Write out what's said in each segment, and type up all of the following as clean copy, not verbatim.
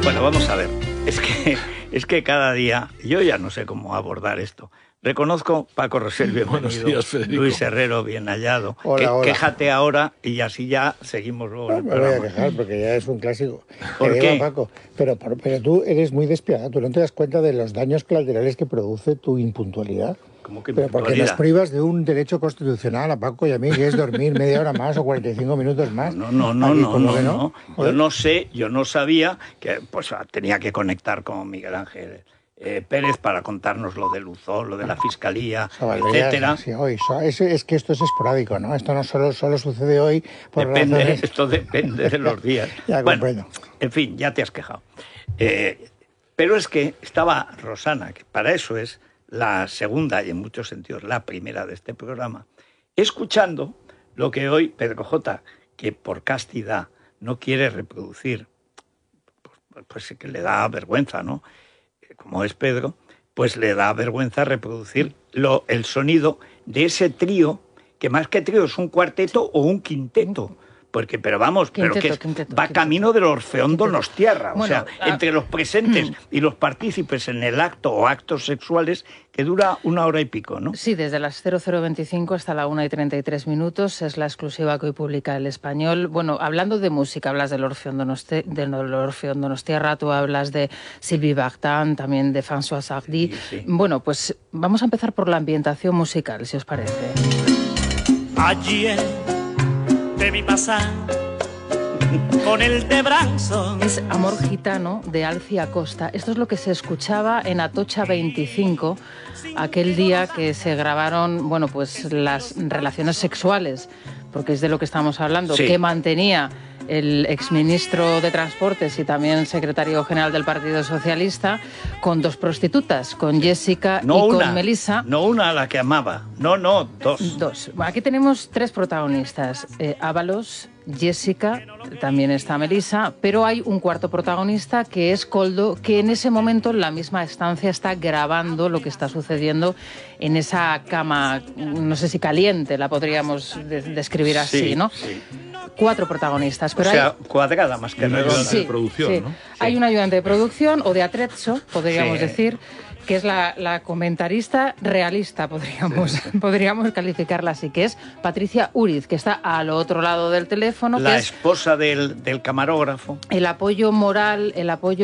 Bueno, vamos a ver. Es que cada día, yo ya no sé cómo abordar esto. Reconozco, Paco Rosell, bienvenido. Buenos días, Federico. Luis Herrero, bien hallado. Hola, hola. Quéjate ahora y así ya seguimos luego en el Me programa. voy a quejar porque ya es un clásico. ¿Por qué? Paco, pero tú eres muy despiadado. ¿Tú no te das cuenta de los daños colaterales que produce tu impuntualidad? ¿Cómo que Pero porque impuntualidad? nos privas de un derecho constitucional a Paco y a mí, que es dormir media hora más o 45 minutos más. No. Joder. Yo no sé, yo no sabía que pues tenía que conectar con Miguel Ángel Pérez para contarnos lo de Luzón, lo de la Fiscalía, etcétera. Sí, hoy. Es que esto es esporádico, ¿no? Esto no solo sucede hoy por razones... Esto depende de los días. Ya comprendo. En fin, ya te has quejado. Pero es que estaba Rosana, que para eso es la segunda y en muchos sentidos la primera de este programa, escuchando lo que hoy Pedro J., que por castidad no quiere reproducir, pues que le da vergüenza, ¿no? Como es Pedro, pues le da vergüenza reproducir el sonido de ese trío, que más que trío es un cuarteto o un quinteto. Pero vamos, quinteto, va camino del Orfeón Donostiarra. O sea, entre los presentes y los partícipes en el acto o actos sexuales, que dura 1 hora y pico, ¿no? Sí, desde las 00:25 hasta la 1:33, es la exclusiva que hoy publica El Español. Bueno, hablando de música, hablas del Orfeón Donostiarra, tú hablas de Sylvie Vartan, también de François Sardy. Sí. Bueno, pues vamos a empezar por la ambientación musical, si os parece. Ayer te vi pasar con el Tebranzo. Es Amor Gitano de Alcia Costa. Esto es lo que se escuchaba en Atocha 25, aquel día que se grabaron, bueno, pues las relaciones sexuales, porque es de lo que estamos hablando, sí, que mantenía el exministro de Transportes y también secretario general del Partido Socialista, con 2 prostitutas, con Jessica y con Melissa. No una a la que amaba, no, 2. 2. Aquí tenemos 3 protagonistas, Ábalos, Jessica, también está Melissa, pero hay un cuarto protagonista que es Koldo, que en ese momento en la misma estancia está grabando lo que está sucediendo en esa cama, no sé si caliente, la podríamos describir así, sí, ¿no? Sí. 4 protagonistas. Pero cuadrada más que redonda. Ayudante de producción, ¿no? Sí. Hay un ayudante de producción, o de atrezzo, podríamos Sí. decir, que es la comentarista realista, podríamos calificarla así, que es Patricia Uriz, que está al otro lado del teléfono. La que es esposa del camarógrafo. el apoyo moral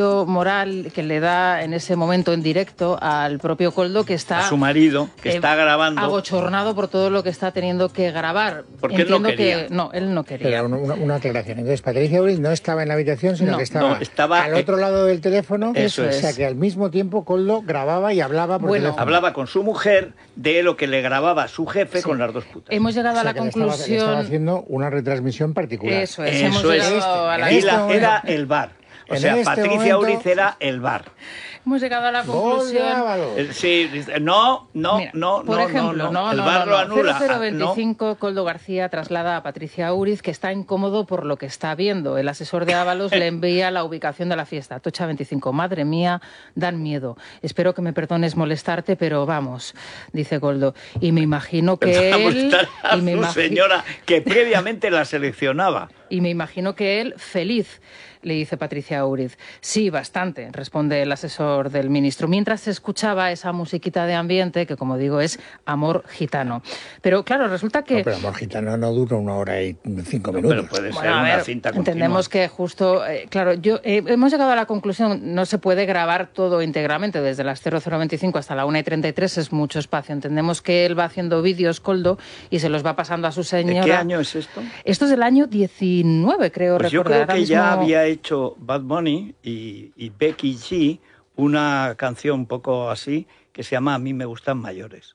que le da en ese momento en directo al propio Koldo, que está... A su marido, que está grabando. Abochornado por todo lo que está teniendo que grabar. Porque él no quería. Él no quería. Pero una aclaración. Entonces, Patricia Uriz no estaba en la habitación, sino que estaba al otro lado del teléfono. Eso es. O sea, que al mismo tiempo Koldo grababa y hablaba por teléfono. Hablaba con su mujer de lo que le grababa su jefe con las 2 putas. Hemos llegado a la conclusión... Le estaba haciendo una retransmisión particular. Eso es. Hemos llegado a la... Era el bar. O sea, Patricia Uriz era el bar. Hemos llegado a la conclusión... Sí, no. Por ejemplo, el bar lo anula. 0025, Koldo García traslada a Patricia Uriz, que está incómodo por lo que está viendo. El asesor de Ábalos le envía la ubicación de la fiesta. Atocha 25. Madre mía, dan miedo. Espero que me perdones molestarte, pero vamos, dice Koldo. Y me imagino que él... señora que previamente la seleccionaba. Y me imagino que él feliz, le dice Patricia Uriz. Sí, bastante, responde el asesor del ministro, mientras se escuchaba esa musiquita de ambiente que, como digo, es Amor Gitano. Pero claro, resulta que... No, pero Amor Gitano no dura 1 hora y 5 minutos. Pero puede ser una cinta continua. Entendemos que justo... claro, hemos llegado a la conclusión, no se puede grabar todo íntegramente, desde las 00:25 hasta la 1:33 es mucho espacio. Entendemos que él va haciendo vídeos, Koldo, y se los va pasando a su señora. ¿De qué año es esto? Esto es del año 19, creo recordar. Yo creo que ya había hecho Bad Bunny y Becky G una canción un poco así que se llama A mí me gustan mayores,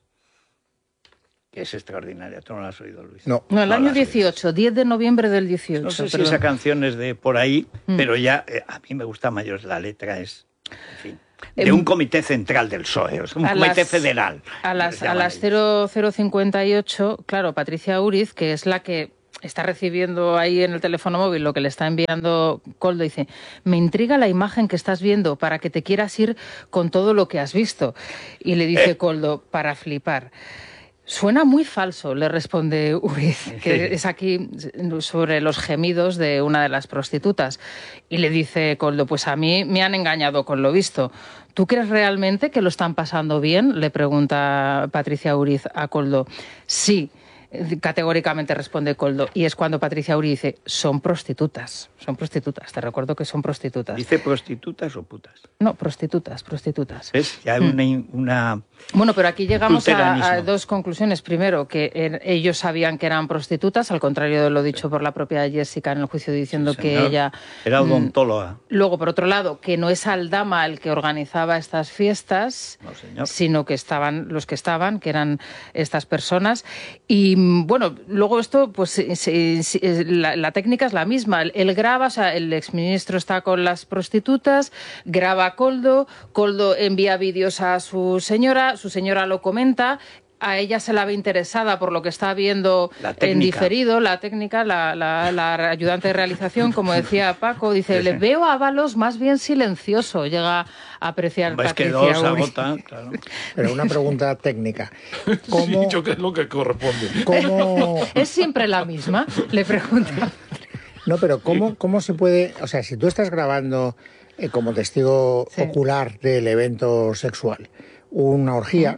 que es extraordinaria. ¿Tú no la has oído, Luis? No, el año 18, 10 de noviembre del 18. No sé si esa canción es de por ahí, pero ya A mí me gustan mayores, la letra es, en fin, de un comité central del PSOE, o sea, un comité federal. A las 00:58, claro, Patricia Uriz, que es la que está recibiendo ahí en el teléfono móvil lo que le está enviando Koldo, dice: me intriga la imagen que estás viendo para que te quieras ir con todo lo que has visto. Y le dice Koldo: para flipar. Suena muy falso, le responde Uriz, que es aquí sobre los gemidos de una de las prostitutas. Y le dice Koldo, pues a mí me han engañado con lo visto. ¿Tú crees realmente que lo están pasando bien?, le pregunta Patricia Uriz a Koldo. Sí, categóricamente responde Koldo. Y es cuando Patricia Uriz dice, son prostitutas, te recuerdo que son prostitutas. ¿Dice prostitutas o putas? No, prostitutas. ¿Ves? Ya una... Bueno, pero aquí llegamos a dos conclusiones. Primero, que ellos sabían que eran prostitutas, al contrario de lo dicho por la propia Jessica en el juicio, diciendo que ella... Era odontóloga. Luego, por otro lado, que no es Aldama el que organizaba estas fiestas, sino que estaban los que estaban, que eran estas personas. Y bueno, luego esto, pues la técnica es la misma. Él graba, o sea, el exministro está con las prostitutas, graba a Koldo envía vídeos a su señora lo comenta. A ella se la ve interesada por lo que está viendo en diferido, la técnica, la ayudante de realización, como decía Paco, dice, le veo a Ábalos más bien silencioso, llega a apreciar Patricia. Es que dos agotan, claro. Pero una pregunta técnica. ¿Cómo... Sí, dicho que es lo que corresponde. ¿Es siempre la misma? Le pregunta. No, pero ¿cómo se puede...? O sea, si tú estás grabando como testigo ocular del evento sexual una orgía,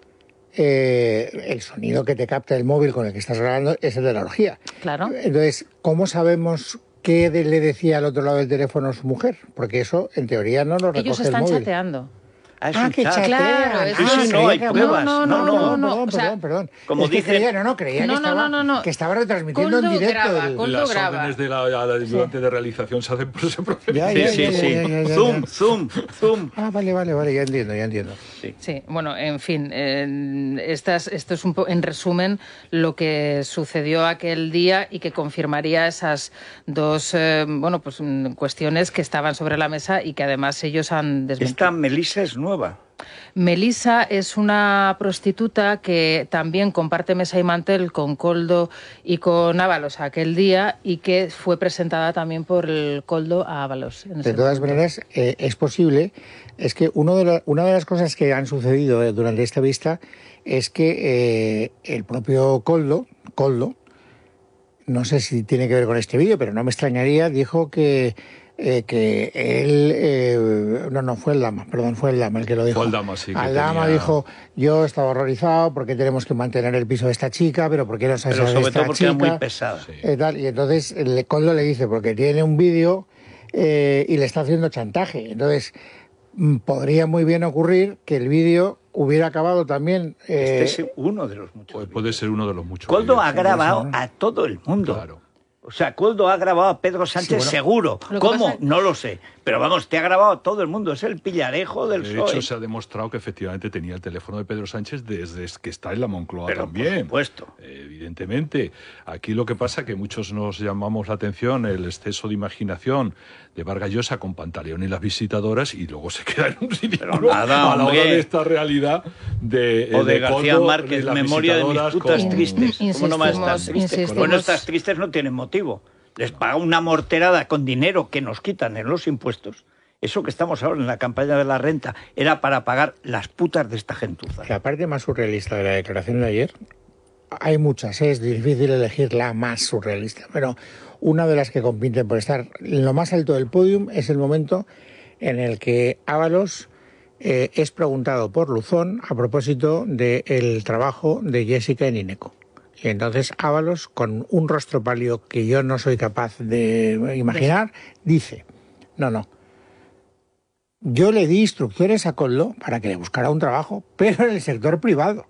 el sonido que te capta el móvil con el que estás grabando es el de la orgía. Claro. Entonces, ¿cómo sabemos qué le decía al otro lado del teléfono a su mujer? Porque eso, en teoría, no lo recoge el móvil. Ellos están chateando. Que chatean. Claro, no hay pruebas. No, perdón. Como dice... Creía que estaba retransmitiendo en directo. Las órdenes de la ayudante de realización se hacen por ese procedimiento. Sí. Zoom. Ah, vale, ya entiendo. Sí, bueno, en fin, esto es un poco, en resumen, lo que sucedió aquel día y que confirmaría esas dos cuestiones que estaban sobre la mesa y que además ellos han desmentido. Esta Melissa es nueva. Melissa es una prostituta que también comparte mesa y mantel con Koldo y con Ábalos aquel día y que fue presentada también por el Koldo a Ábalos. De todas maneras, es posible, es que una de las cosas que han sucedido durante esta vista es que el propio Koldo, no sé si tiene que ver con este vídeo, pero no me extrañaría, dijo que él... fue Aldama el que lo dijo. Fue Aldama, sí. Aldama dijo, yo estaba horrorizado porque tenemos que mantener el piso de esta chica, pero ¿por qué no se hace de esta chica? Pero sobre todo porque era muy pesada. Sí. Y entonces el Koldo le dice, porque tiene un vídeo y le está haciendo chantaje. Entonces podría muy bien ocurrir que el vídeo hubiera acabado también... Este es uno de los muchos. Puede ser uno de los muchos. Koldo ha grabado a todo el mundo. Claro. O sea, Koldo ha grabado a Pedro Sánchez seguro. ¿Cómo? No lo sé. Pero vamos, te ha grabado a todo el mundo. Es el pillarejo del PSOE. De hecho, se ha demostrado que efectivamente tenía el teléfono de Pedro Sánchez desde que está en la Moncloa también. Por supuesto. Evidentemente. Aquí lo que pasa es que muchos nos llamamos la atención el exceso de imaginación de Vargas Llosa con Pantaleón y las visitadoras y luego se queda en un ridículo a la hora de esta realidad de García Koldo, Márquez, Memoria de mis putas tristes. ¿Cómo no más están tristes? Bueno, estas tristes no tienen motivo. Les paga una morterada con dinero que nos quitan en los impuestos. Eso que estamos ahora en la campaña de la renta era para pagar las putas de esta gentuza. La parte más surrealista de la declaración de ayer, hay muchas, es difícil elegir la más surrealista, pero una de las que compiten por estar en lo más alto del podium es el momento en el que Ábalos es preguntado por Luzón a propósito del trabajo de Jessica en Ineco. Y entonces Ábalos, con un rostro pálido que yo no soy capaz de imaginar, dice, no, yo le di instrucciones a Koldo para que le buscara un trabajo, pero en el sector privado.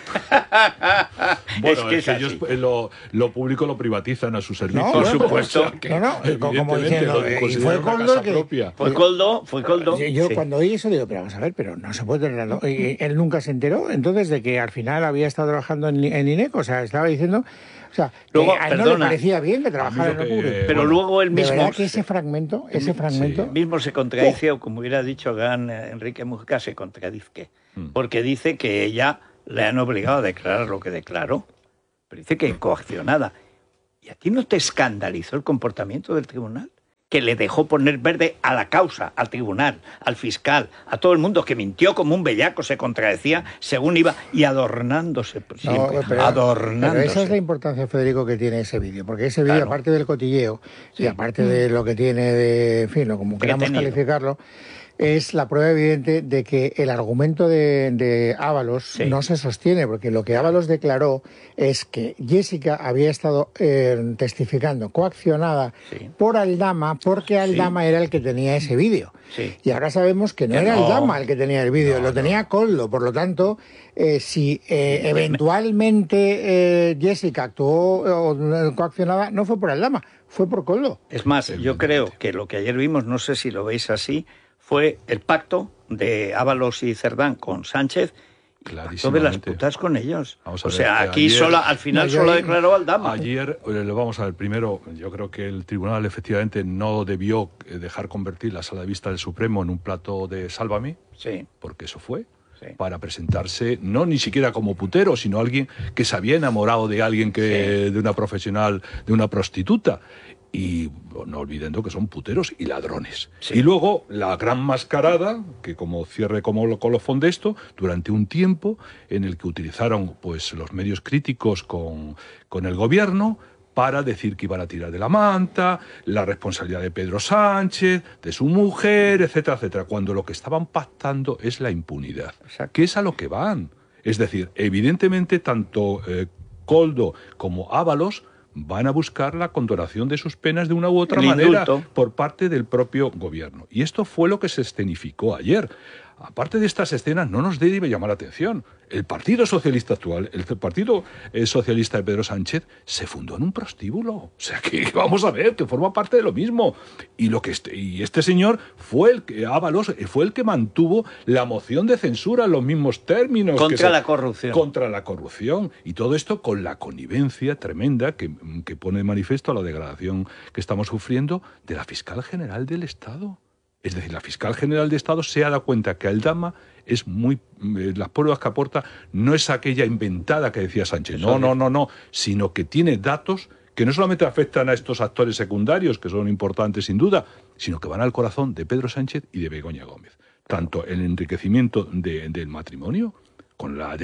Bueno, es que ellos lo público lo privatizan a su servicio. Por supuesto. Como diciendo, y fue Koldo que... Fue Koldo. Yo cuando oí eso digo, pero vamos a ver, pero no se puede tener... Él nunca se enteró, entonces, de que al final había estado trabajando en Ineco, o sea, estaba diciendo... O sea, luego, a él no le parecía bien que trabajara en lo público. Pero luego él mismo... De verdad que ese fragmento... mismo se contradice, o como hubiera dicho gran Enrique Mujica, se contradice. Porque dice que ella... le han obligado a declarar lo que declaró, pero dice que coaccionada. ¿Y a ti no te escandalizó el comportamiento del tribunal? que le dejó poner verde a la causa, al tribunal, al fiscal, a todo el mundo, que mintió como un bellaco, se contradecía según iba y adornándose siempre, adornándose. Pero esa es la importancia, Federico, que tiene ese vídeo, porque ese vídeo, aparte del cotilleo, y aparte de lo que tiene de, en fin, como queramos calificarlo, es la prueba evidente de que el argumento de Ábalos no se sostiene, porque lo que Ábalos declaró es que Jessica había estado testificando coaccionada por Aldama, porque Aldama era el que tenía ese vídeo. Y ahora sabemos que no era Aldama el que tenía el vídeo, lo tenía Koldo. Por lo tanto, si eventualmente Jessica actuó coaccionada, no fue por Aldama, fue por Koldo. Es más, yo creo que lo que ayer vimos, no sé si lo veis así, fue el pacto de Ábalos y Cerdán con Sánchez, sobre las putas con ellos. O sea, aquí ayer, al final solo declaró Aldama. Ayer, vamos a ver, primero, yo creo que el tribunal efectivamente no debió dejar convertir la sala de vista del Supremo en un plato de Sálvame, porque eso fue. Para presentarse, no ni siquiera como putero, sino alguien que se había enamorado de alguien de una profesional, de una prostituta. Y no olvidando que son puteros y ladrones. Y luego la gran mascarada, que como cierre como colofón de esto, durante un tiempo en el que utilizaron pues los medios críticos con el gobierno para decir que iban a tirar de la manta, la responsabilidad de Pedro Sánchez, de su mujer, etcétera, etcétera, cuando lo que estaban pactando es la impunidad, que es a lo que van. Es decir, evidentemente tanto Koldo como Ábalos van a buscar la condonación de sus penas de una u otra manera por parte del propio gobierno. Y esto fue lo que se escenificó ayer. Aparte de estas escenas, no nos debe llamar la atención. El Partido Socialista actual, el Partido Socialista de Pedro Sánchez, se fundó en un prostíbulo. O sea, que vamos a ver, que forma parte de lo mismo. Y este señor Ábalos, fue el que mantuvo la moción de censura en los mismos términos. Contra la corrupción. Contra la corrupción. Y todo esto con la connivencia tremenda que pone de manifiesto la degradación que estamos sufriendo de la fiscal general del Estado. Es decir, la fiscal general de Estado se ha dado cuenta que Aldama es las pruebas que aporta no es aquella inventada que decía Sánchez, no, sino que tiene datos que no solamente afectan a estos actores secundarios, que son importantes sin duda, sino que van al corazón de Pedro Sánchez y de Begoña Gómez. Tanto el enriquecimiento del matrimonio, con la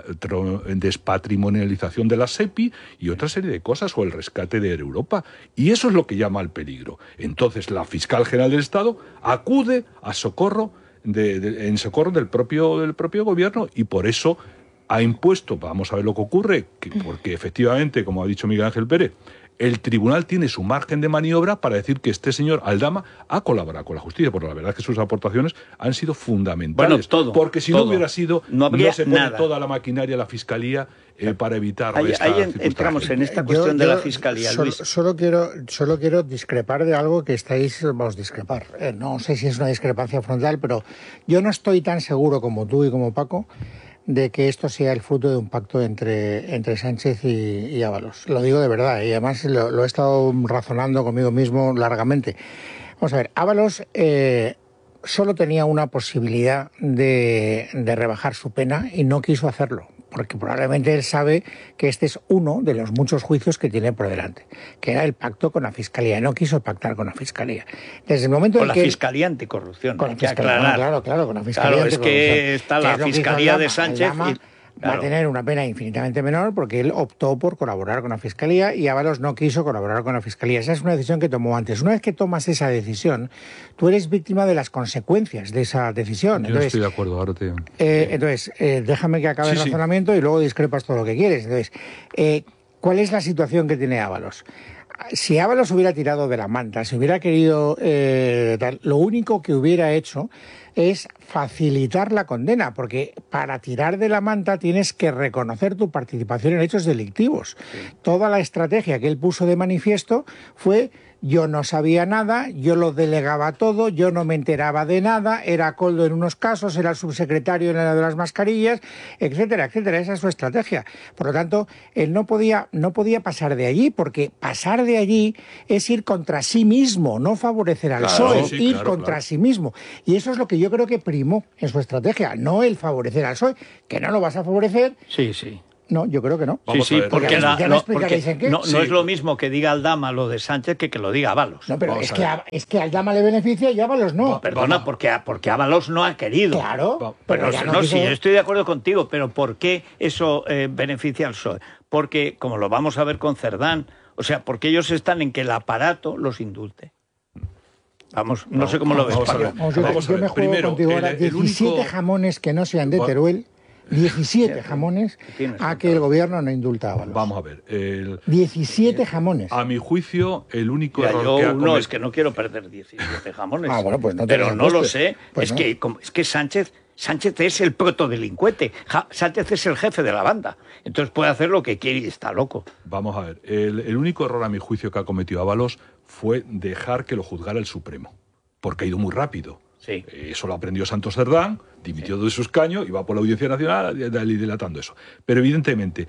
despatrimonialización de la SEPI y otra serie de cosas, o el rescate de Europa. Y eso es lo que llama al peligro. Entonces la fiscal general del Estado acude a socorro en socorro del propio gobierno, y por eso ha impuesto, vamos a ver lo que ocurre, porque efectivamente, como ha dicho Miguel Ángel Pérez, el tribunal tiene su margen de maniobra para decir que este señor Aldama ha colaborado con la justicia, porque la verdad es que sus aportaciones han sido fundamentales. Bueno, porque si no hubiera sido, no se pone nada. Toda la maquinaria de la Fiscalía para evitar ahí entramos en esta cuestión de la Fiscalía, Luis. Solo quiero discrepar de algo que vamos a discrepar. No sé si es una discrepancia frontal, pero yo no estoy tan seguro como tú y como Paco de que esto sea el fruto de un pacto entre Sánchez y Ábalos. Lo digo de verdad, y además lo he estado razonando conmigo mismo largamente. Vamos a ver, Ábalos solo tenía una posibilidad de rebajar su pena y no quiso hacerlo, porque probablemente él sabe que este es uno de los muchos juicios que tiene por delante, que era el pacto con la Fiscalía. No quiso pactar con la Fiscalía. Desde el momento con la Fiscalía Anticorrupción. Con la Fiscalía, claro, con la Fiscalía Anticorrupción. Es que está la Fiscalía de Sánchez va a tener una pena infinitamente menor porque él optó por colaborar con la Fiscalía y Ábalos no quiso colaborar con la Fiscalía. Esa es una decisión que tomó antes. Una vez que tomas esa decisión, tú eres víctima de las consecuencias de esa decisión. Yo no estoy de acuerdo, ahora te... déjame que acabe el razonamiento y luego discrepas todo lo que quieres. Entonces, ¿cuál es la situación que tiene Ábalos? Si Ábalos hubiera tirado de la manta, si hubiera querido lo único que hubiera hecho es facilitar la condena, porque para tirar de la manta tienes que reconocer tu participación en hechos delictivos. Sí. Toda la estrategia que él puso de manifiesto fue: yo no sabía nada, yo lo delegaba todo, yo no me enteraba de nada, era Koldo en unos casos, era el subsecretario en la de las mascarillas, etcétera, etcétera. Esa es su estrategia. Por lo tanto, él no podía pasar de allí, porque pasar de allí es ir contra sí mismo, no favorecer al PSOE, ir contra sí mismo. Y eso es lo que yo creo que primó en su estrategia, no el favorecer al PSOE, que no lo vas a favorecer. Sí. No, yo creo que no. Sí, porque no sí. es lo mismo que diga Aldama lo de Sánchez que lo diga Ábalos. No, pero es que Aldama le beneficia y Ábalos no. Perdona, porque Ábalos no ha querido. Claro. Pero sí, yo estoy de acuerdo contigo, pero ¿por qué eso beneficia al PSOE? Porque, como lo vamos a ver con Cerdán, o sea, porque ellos están en que el aparato los indulte. Vamos, no sé cómo lo ves, Pablo. Yo me juego contigo ahora 17 jamones que no sean de Teruel. 17 jamones a que el gobierno no indulta a Ábalos. Vamos a ver. 17 jamones. A mi juicio, el único error que ha cometido... es que no quiero perder 17 jamones. Bueno, pues no te pero no lo sé. Pues es que Sánchez es el protodelincuente. Sánchez es el jefe de la banda. Entonces puede hacer lo que quiere y está loco. Vamos a ver. El único error, a mi juicio, que ha cometido Ábalos fue dejar que lo juzgara el Supremo. Porque ha ido muy rápido. Sí. Eso lo aprendió Santos Cerdán, dimitió de su escaño y va por la Audiencia Nacional y dilatando eso. Pero evidentemente,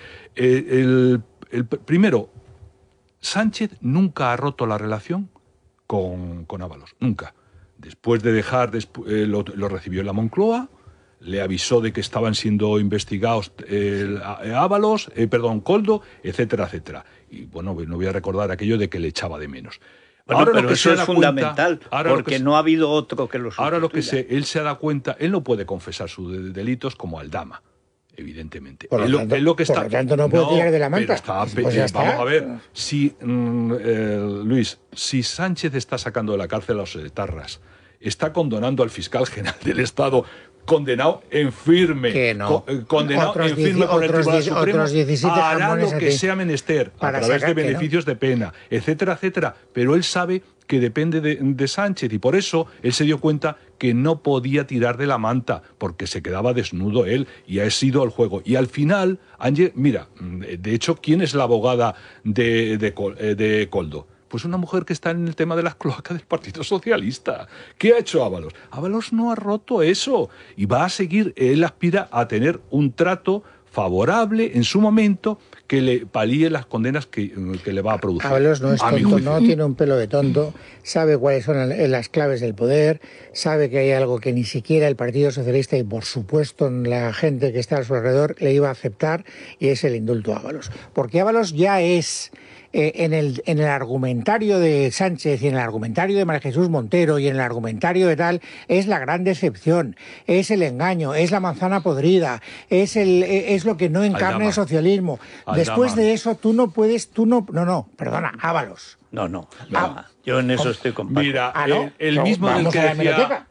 primero, Sánchez nunca ha roto la relación con Ábalos, nunca. Después de dejar, lo recibió en la Moncloa, le avisó de que estaban siendo investigados Ábalos, Koldo, etcétera, etcétera. Y bueno, no voy a recordar aquello de que le echaba de menos. Bueno, ahora pero eso es fundamental, porque no ha habido otro que lo sustituya. Ahora él se da cuenta, él no puede confesar sus delitos como Aldama, evidentemente. Por lo tanto, no puede tirar de la manta. Vamos a ver, si Luis, si Sánchez está sacando de la cárcel a los etarras, está condonando al fiscal general del Estado, condenado en firme, que no. Condenado en firme por el Tribunal Supremo, hará lo que sea menester a través de beneficios de pena, etcétera, etcétera. Pero él sabe que depende de Sánchez y por eso él se dio cuenta que no podía tirar de la manta porque se quedaba desnudo él y ha sido el juego. Y al final, mira, de hecho, ¿quién es la abogada de Koldo? Pues una mujer que está en el tema de las cloacas del Partido Socialista. ¿Qué ha hecho Ábalos? Ábalos no ha roto eso y va a seguir, él aspira a tener un trato favorable en su momento que le palíe las condenas que le va a producir. Ábalos no es tonto, no tiene un pelo de tonto, sabe cuáles son las claves del poder, sabe que hay algo que ni siquiera el Partido Socialista y por supuesto la gente que está a su alrededor le iba a aceptar y es el indulto a Ábalos. Porque Ábalos ya es... en el argumentario de Sánchez y en el argumentario de María Jesús Montero y en el argumentario de tal, es la gran decepción, es el engaño, es la manzana podrida, es lo que no encarna el socialismo. Después de eso tú no puedes, perdona, Ábalos. No. Yo en eso estoy con Paco. Mira, el mismo del que decía...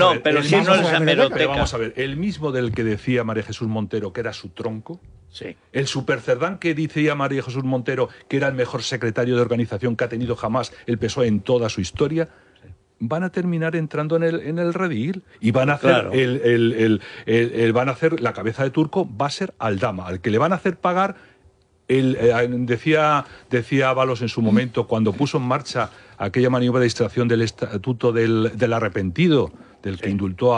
Vamos a ver, el mismo del que decía María Jesús Montero que era su tronco, sí. El supercerdán que decía María Jesús Montero que era el mejor secretario de organización que ha tenido jamás el PSOE en toda su historia, van a terminar entrando en el redil y van a hacer van a hacer la cabeza de turco, va a ser Aldama, al que le van a hacer pagar. Decía Ábalos en su momento, cuando puso en marcha aquella maniobra de distracción del estatuto del arrepentido, del que indultó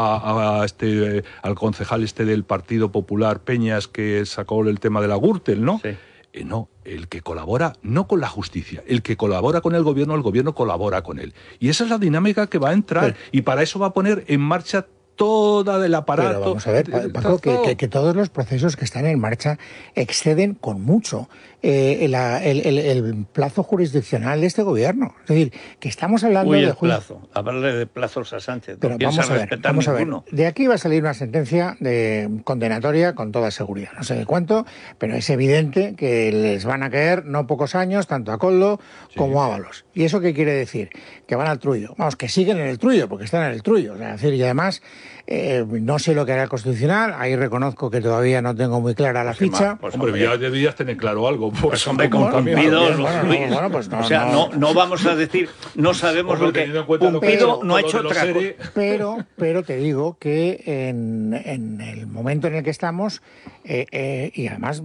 al concejal del Partido Popular Peñas, que sacó el tema de la Gürtel, ¿no? Sí. No, el que colabora no con la justicia, el que colabora con el gobierno colabora con él. Y esa es la dinámica que va a entrar, y para eso va a poner en marcha toda del aparato. Pero vamos a ver, Paco, que todos los procesos que están en marcha exceden con mucho el plazo jurisdiccional de este gobierno. Es decir, que estamos hablando de plazo. Hablarle de plazos a Sánchez. Pero vamos a ver. De aquí va a salir una sentencia condenatoria con toda seguridad. No sé de cuánto, pero es evidente que les van a caer no pocos años, tanto a Koldo como a Ábalos. ¿Y eso qué quiere decir? Que van al trullo. Vamos, que siguen en el trullo, porque están en el trullo. O sea, es decir, y además... no sé lo que hará el Constitucional, ahí reconozco que todavía no tengo muy clara la ficha. Hombre, ya deberías tener claro algo. Pues hombre, comprimidos, pues no. O sea, no vamos a decir, no sabemos lo que... Pumpido no ha hecho otra cosa. Pero te digo que en el momento en el que estamos, y además,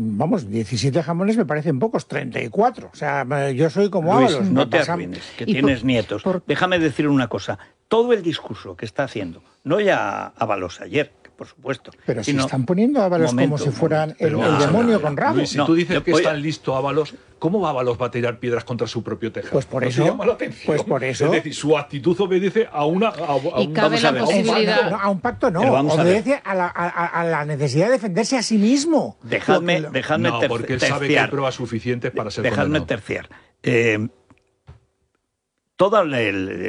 17 jamones me parecen pocos, 34. O sea, yo soy como Ábalos. Luis, no te arruines, que tienes nietos. Déjame decir una cosa. Todo el discurso que está haciendo, no ya Ábalos ayer, por supuesto. Pero si están poniendo a Ábalos como si fueran el demonio con rabo. Luis, si tú dices que es tan listo Ábalos, ¿cómo Ábalos va a tirar piedras contra su propio tejado? Pues por eso. Llama la atención. Pues por eso. Es decir, su actitud obedece a una... y cabe la posibilidad... A un pacto no, obedece a la necesidad de defenderse a sí mismo. Dejadme no, porque él sabe que hay pruebas suficientes para ser condenado. Dejadme terciar. Todo